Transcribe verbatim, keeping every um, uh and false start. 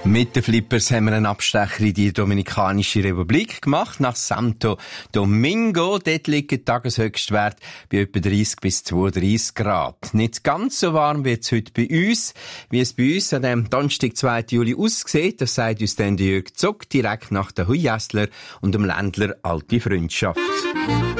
Mit den Flippers haben wir einen Abstecher in die Dominikanische Republik gemacht, nach Santo Domingo. Dort liegt der Tageshöchstwert bei etwa dreißig bis zweiunddreißig Grad. Nicht ganz so warm wird es heute bei uns. Wie es bei uns an dem Donnerstag, zweiten Juli aussieht, das sagt uns dann Jürg Zuck direkt nach der Hujässler und dem Ländler Alte Freundschaft.